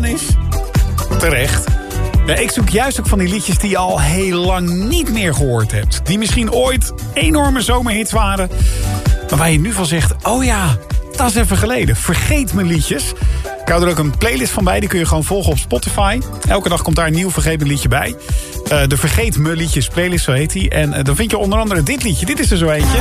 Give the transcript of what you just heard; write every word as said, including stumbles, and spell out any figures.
is? Terecht. Ja, ik zoek juist ook van die liedjes die je al heel lang niet meer gehoord hebt. Die misschien ooit enorme zomerhits waren. Maar waar je nu van zegt, oh ja, dat is even geleden. Vergeet mijn liedjes. Ik hou er ook een playlist van bij. Die kun je gewoon volgen op Spotify. Elke dag komt daar een nieuw Vergeet me liedje bij. Uh, de Vergeet me liedjes playlist, zo heet die. En uh, dan vind je onder andere dit liedje. Dit is er zo eentje.